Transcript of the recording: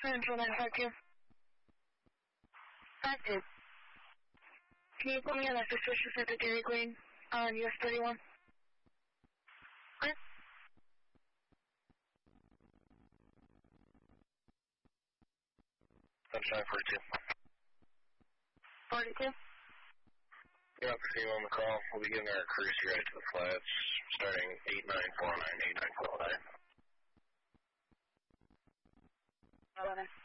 Central 952. 52. Can you put me on that suspicious at the Dairy Queen on US 31? What? Sunshine 42. 42? Yep, see you on the call. We'll be giving our cruise right to the flats, starting 8949, 8949. 11.